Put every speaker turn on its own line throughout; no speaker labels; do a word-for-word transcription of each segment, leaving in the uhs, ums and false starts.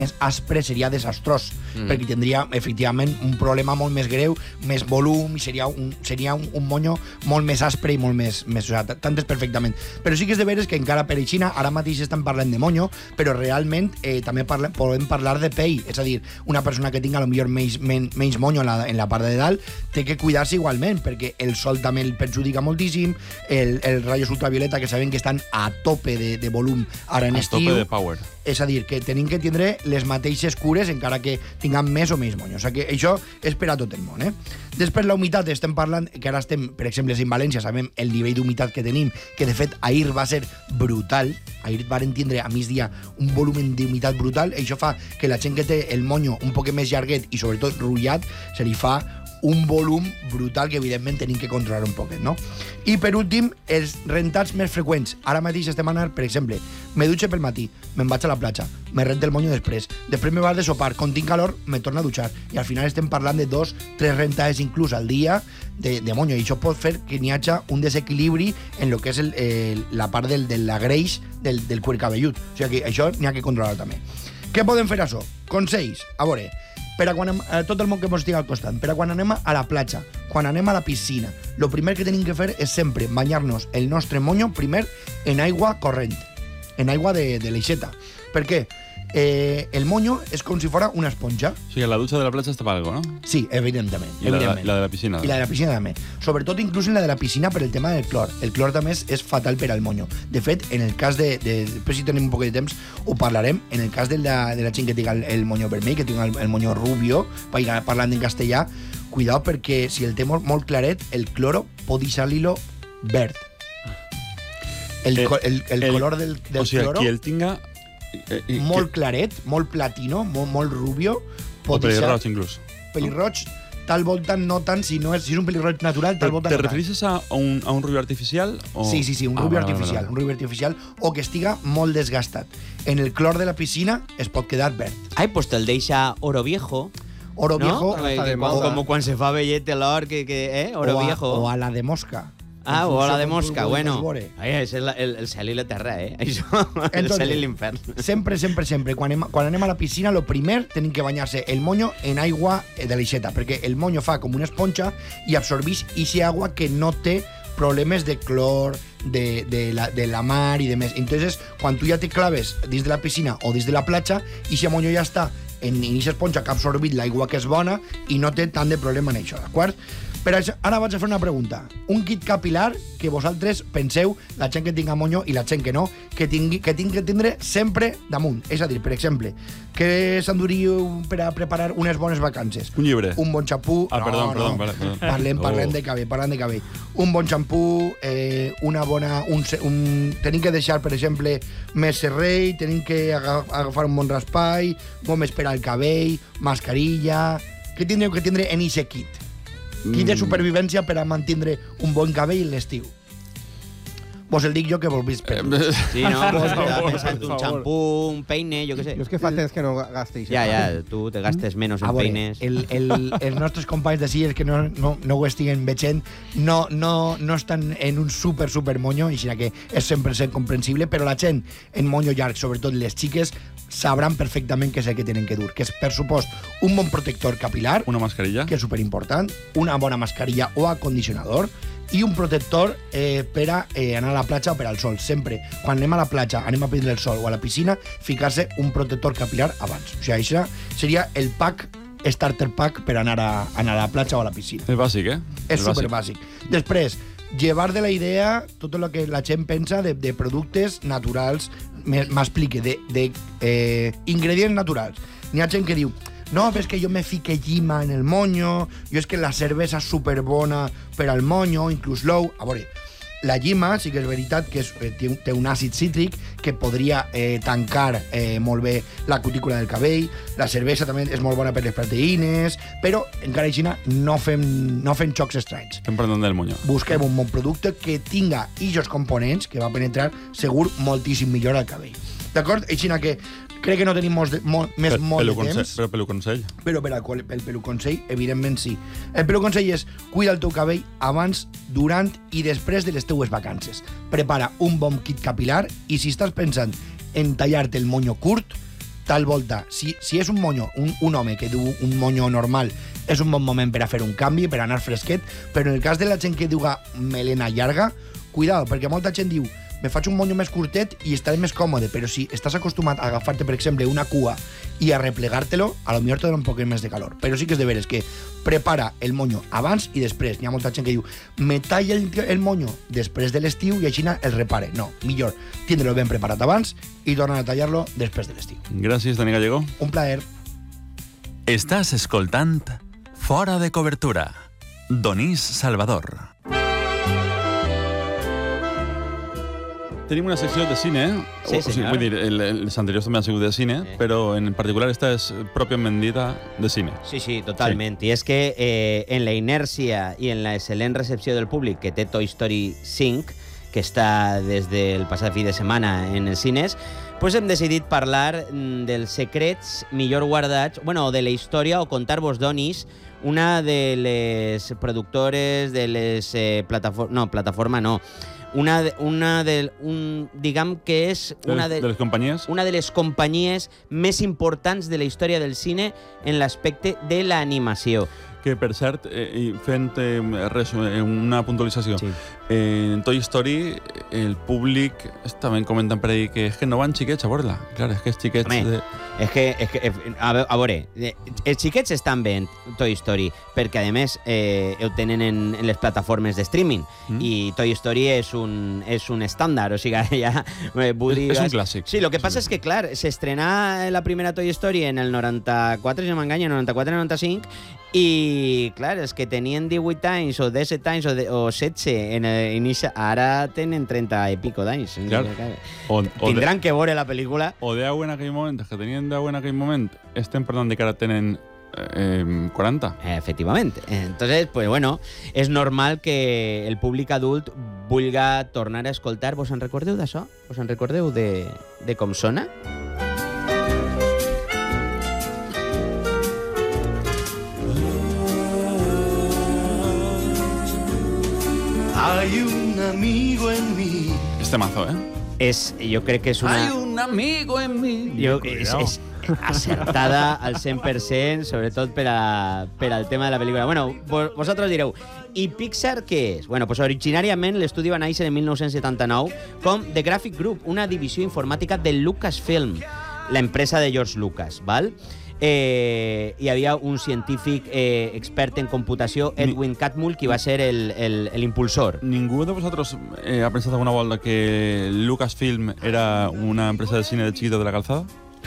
més aspre seria desastrós, mm. perquè tindria, efectivament, un problema molt més greu, més volum, i seria un, seria un, un monyo molt més aspre i molt més... més o sigui, t'entens perfectament. Però sí que és de veres que encara per Xina, ara mateix estan parlant de monyo, però realment eh, també parla, podem parlar de pell, és a dir, una persona que tinga potser menys, men, menys monyo en la, en la part de dalt, té que cuidar-se igualment, perquè el sol també el perjudica moltíssim, el, el rayos ultravioleta, que sabem que estan a tope de, de volum ara en
a
estiu.
A tope de power.
És a dir, que tenim que tindre les mateixes cures encara que tinguem més o menys monyo. O sigui que això és per a tot el món, eh? Després la humitat, estem parlant, que ara estem, per exemple, en València, sabem el nivell d'humitat que tenim, que de fet ahir va ser brutal, ahir varen tindre a migdia un volumen d'humitat brutal, i això fa que la gent que té el monyo un poc més llarguet i sobretot rullat, se li fa un volum brutal que evidentment tenim que controlar un poquet, no? I per últim, els rentats més freqüents. Ara mateix estem anant, per exemple, me dutxe pel matí, me'n vaig a la platja, me rento el monyo després, després me vaig de sopar, quan tinc calor me torno a dutxar, i al final estem parlant de dos, tres rentades inclús al dia de, de monyo, i això pot fer que n'hi hagi un desequilibri en lo que és el, el, la part del, de la greix del, del cuir cabellut. O sigui que això n'hi ha que controlar també. Què podem fer això? Consells. A veure, per a, quan, a tot el món que ens estigui al costat, per a quan anem a la platja, quan anem a la piscina, el primer que tenim que fer és sempre banyar-nos el nostre monyo primer en aigua corrent, en aigua de, de l'aixeta. Per què? Eh, el monyo és com si fos una esponja.
O sigui, la dutxa de la platja està per algo, no?
Sí, evidentment.
I
evidentment.
La, la de la piscina.
I la de la piscina també. Sobretot inclús en la de la piscina per el tema del clor. El clor també és, és fatal per al monyo. De fet, en el cas de... de després si tenim un poc de temps ho parlarem. En el cas de la, de la gent que tinga el, el monyo vermell, que tinga el, el monyo rubio, parlant en castellà, cuidao perquè si el té molt, molt claret, el cloro pot deixar-li-lo verd. El,
eh,
el, el, el color del, del
o sigui,
cloro...
qui el tinga...
Eh, eh, molt que... claret, molt platino, molt, molt rubio.
O pelirroig, inclús.
Pelirroig, tal voltant no tant, si, no és, si és un pelirroig natural, tal voltant
no tant.
¿Te
refereixes a un, a un rubio artificial? O...
Sí, sí, sí, un
ah,
rubio
vale,
artificial,
vale, vale.
un rubio artificial, o que estiga molt desgastat. En el clor de la piscina es pot quedar verd.
Ai, pues te'l deixa oro viejo.
Oro
¿no?
viejo...
Que, que, o, como quan se fa vellet l'or, que, que, eh? Oro
o a,
viejo.
O a la de mosca.
Ah, o a la de mosca, bueno. Ai, és el, el, el cel i la terra, eh? Això, el
Entonces,
cel i l'infern.
Sempre, sempre, sempre, quan anem, quan anem a la piscina, lo primer tenim que banyar-se el monyo en aigua de l'aixeta, perquè el monyo fa com una esponja i absorbeix ixa aigua que no té problemes de clor, de, de, la, de la mar i de més. Entonces, quan tu ja te claves dins de la piscina o dins de la platja, ixa monyo ja està en ixa esponja que ha absorbit l'aigua que és bona i no té tant de problema en això, d'acord? Per això, ara vaig a fer una pregunta. Un kit capilar que vosaltres penseu, la gent que tinga monyo i la gent que no, que tingui que, tingui que tindre sempre damunt. És a dir, per exemple, que s'enduríeu per a preparar unes bones vacances.
Un llibre.
Un bon xampú.
Ah, perdó, no, perdó, no. perdó, perdó.
Parlem, parlem
oh.
de cabell, parlem de cabell. Un bon xampú, eh, una bona... Un, un, tenim que deixar, per exemple, més serrell, tenim que agafar un bon raspall, gomes per al cabell, mascarilla... Què tindreu que tindre en ixe kit? Kit de supervivència per a mantindre un bon cabell l'estiu. Vos el dic jo que vos vist per
Sí, no, vos estava pensant un xampú, un peine, jo què sé.
Jo és que fa temps que no gastéis.
Ja, ja, tu te gastes menys en peines.
El, el, els nostres companys d'ací, els que no, no, no ho estiguen veient, no, no, no estan en un super, super monyo, i així que és cent per cent comprensible, però la gent en monyo llarg, sobretot les xiques, sabran perfectament què és el que tenen que dur, que és, per supost, un bon protector capilar,
una mascarilla,
que és superimportant, una bona mascarilla o acondicionador, i un protector eh, per a eh, anar a la platja o per al sol. Sempre, quan anem a la platja, anem a prendre el sol o a la piscina, ficar-se un protector capilar abans. O sigui, això seria el pack, starter pack per anar a, anar a la platja o a la piscina.
És bàsic, eh?
És superbàsic. Després, llevar de la idea tot el que la gent pensa de, de productes naturals, m'explique, de, de eh, ingredients naturals. N'hi ha gent que diu, no, però és que jo me fique llima en el monyo, jo és que la cervesa és superbona per al monyo, inclús l'ou. A veure, la llima sí que és veritat que és, té un àcid cítric que podria eh, tancar eh, molt bé la cutícula del cabell, la cervesa també és molt bona per les proteïnes, però encara així no fem, no fem xocs estranys.
Estem parlant del monyo.
Busquem un bon producte que tinga aquests components que va penetrar segur moltíssim millor al cabell. D'acord? Així que crec que no tenim molt de, molt, més
pel,
molt de
consell,
temps.
Però pel consell?
Però per al el pelu consell, evidentment sí. El pelu consell és cuida el teu cabell abans, durant i després de les teues vacances. Prepara un bon kit capilar i si estàs pensant en tallar-te el monyo curt, tal volta, si, si és un monyo, un, un home que du un monyo normal, és un bon moment per a fer un canvi, per a anar fresquet, però en el cas de la gent que duga melena llarga, cuidado, perquè molta gent diu me faig un monyo més curtet i estaré més còmode, però si estàs acostumat a agafar-te, per exemple, una cua i a replegar-te-lo, a lo millor te dona un poc més de calor. Però sí que és de veres que prepara el monyo abans i després. Hi ha molta gent que diu me talla el, el monyo després de l'estiu i així el repare. No, millor tindre-lo ben preparat abans i tornar a tallar-lo després de l'estiu.
Gràcies, Dani Gallego.
Un plaer.
Estàs escoltant Fora de Cobertura. Donís Salvador.
Tenim una secció de cine, eh?
Sí,
o, o sigui,
senyor.
vull dir, el, els anteriors també han sigut de cine,
Sí.
però en particular esta és pròpiament dita de cine.
Sí, sí, totalment. Sí. I és que eh, en la inèrcia i en la excel·lent recepció del públic que té Toy Story cinc, que està des del passat fi de setmana en els cines, pues hem decidit parlar mm, dels secrets millor guardats, bueno, de la història, o contar-vos, donis, una de les productores de les eh, plataformes... No, plataforma no. Una de, una de, un, diguem que és una de,
de les companyies?
una de les companyies més importants de la història del cine en l'aspecte de l'animació.
Que, per cert, eh, i fent eh, res, eh, una puntualització,
Sí.
eh, en Toy Story el públic estaven comentant per ahí que és que no van xiquets a veure-la. Clar, és que els xiquets...
Home,
de...
És que, és que a, ve- a veure, eh, els xiquets estan bé en Toy Story, perquè a més eh, ho tenen en, en les plataformes de streaming,
Mm.
i Toy Story és un, és un estàndard, o sigui, ja... Eh, Woody,
És- és un clàssic.
Sí, el que passa és que, clar, s'estrenà la primera Toy Story en el noranta-quatre, si no m'enganya, noranta-quatre noranta-cinc, i, clar, els que tenien divuit anys o disset anys o, de, o setze en el inici, ara tenen trenta i pico d'anys.
Clar. O, o, de,
Tindran que veure la pel·lícula.
o deu en aquell moment, els que tenien deu en aquell moment, estem parlant de que ara tenen eh, quaranta.
Efectivament. Entonces, pues bueno, és normal que el públic adult vulga tornar a escoltar. Vos en recordeu d'això? Vos en recordeu de, de com sona?
Hay un amigo en mí.
Este mazo, eh?
És, jo crec que és una...
un amigo en mi.
Jo, és, és acertada al cent per cent, sobretot per, a, per al tema de la pel·lícula. Bueno, vos, vosaltres direu, i Pixar què és? Bueno, pues originàriament l'estudi va néixer en mil nou-cents setanta-nou com The Graphic Group, una divisió informàtica de Lucasfilm, l'empresa de George Lucas, val? Eh, hi havia un científic eh, expert en computació, Edwin Catmull, qui va ser el- el- l'impulsor.
Ningú de vosaltres eh, ha pensat alguna volta que Lucasfilm era una empresa de cine de chiquito de la calzada?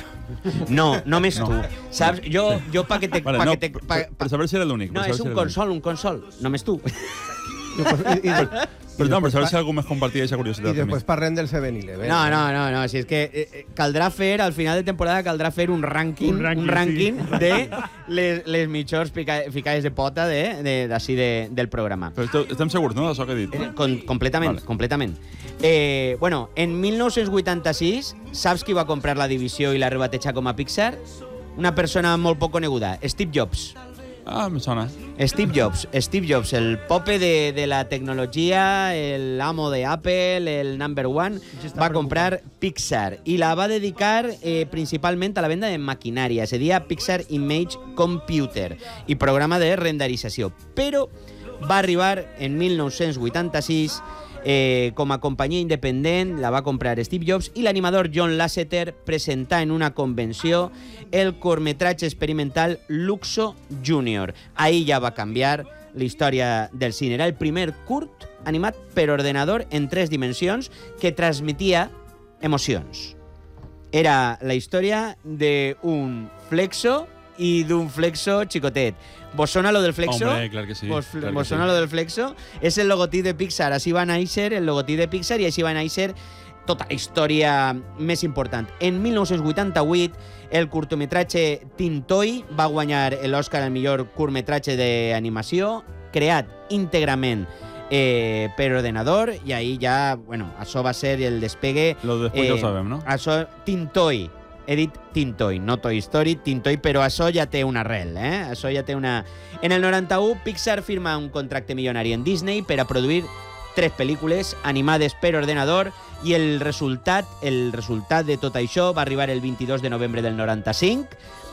No, només
No.
tu. Saps? Jo, jo pa que te...
Vale,
pa
no,
que te
per,
pa,
per saber si era l'únic.
no,
per saber
és
si
un
era l'únic.
consol, un consol. Només tu.
I, després, i, i,
Però no, per saber si algú més compartia aquesta curiositat.
i després parlem del seven eleven.
No, no, no, no. Si és que eh, eh, caldrà fer, al final de temporada, caldrà fer un rànquing, un
Un
rànquing,
rànquing,
un rànquing de les, les mitjors pica, ficades de pota de, de, d'ací de, del programa.
Però esteu- estem segurs, no, d'això que he dit?
Eh, Con, completament,
Vale.
completament. Eh, bueno, en mil nou-cents vuitanta-sis, saps qui va comprar la divisió i la rebatejar com a Pixar? Una persona molt poc coneguda, Steve Jobs.
Ah, me sona.
Steve Jobs, Steve Jobs, el pope de, de la tecnologia, el amo de Apple, el number one, va comprar Pixar i la va dedicar eh, principalment a la venda de maquinària. Se deia Pixar Image Computer i programa de renderització. Però va arribar en mil nou-cents vuitanta-sis eh, com a companyia independent, la va comprar Steve Jobs i l'animador John Lasseter presentà en una convenció el curtmetratge experimental Luxo Junior. Ahí ja va canviar la història del cine. Era el primer curt animat per ordenador en tres dimensions que transmetia emocions. Era la història d'un flexo i d'un flexo xicotet. Vos sona lo del flexo?
Hombre, clar que sí.
Vos,
clar que
vos
sí.
sona lo del flexo? És el logotip de Pixar. Així va néixer el logotip de Pixar i així va néixer tota la història més important. En mil nou-cents vuitanta-vuit, el curtmetratge Tintoy va guanyar l'Oscar al millor curtmetratge d'animació, creat íntegrament eh, per ordenador, i ahí ja, bueno, això va ser el despegue.
Lo de després ja ho sabem, no?
Això, Tintoy. He dit Tintoy, no Toy Story, Tintoy, però això ja té una arrel, eh? Això ja té una... En el noranta-u, Pixar firma un contracte milionari en Disney per a produir tres pel·lícules animades per ordenador i el resultat, el resultat de tot això va arribar el vint-i-dos de novembre del noranta-cinc.